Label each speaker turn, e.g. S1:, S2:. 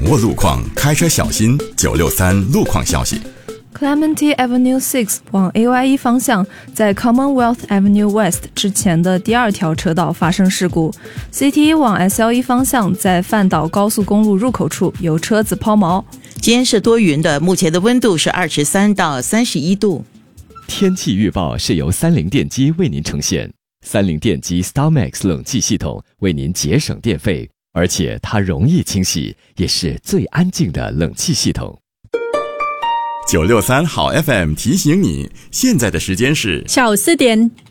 S1: 握路况，开车小心。963路况消息。
S2: Clementi Avenue 6往 AYE 方向，在 Commonwealth Avenue West 之前的第二条车道发生事故。CT1 往 SL1 方向，在范岛高速公路入口处有车子抛锚。
S3: 今天是多云的，目前的温度是23到31度。
S4: 天气预报是由三菱电机为您呈现。三菱电机 StarMax 冷气系统为您节省电费，而且它容易清洗，也是最安静的冷气系统。
S1: 963好 FM 提醒你，现在的时间是
S5: 下午4点。